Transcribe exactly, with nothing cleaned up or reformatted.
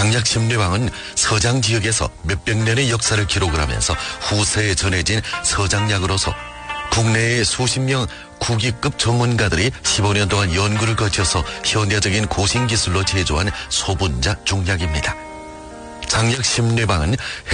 장약심리방은 서장 지역에서 몇백 년의 역사를 기록을 하면서 후세에 전해진 서장약으로서 국내의 수십 명 국위급 전문가들이 십오 년 동안 연구를 거쳐서 현대적인 고신기술로 제조한 소분자 중약입니다. 장약심리방은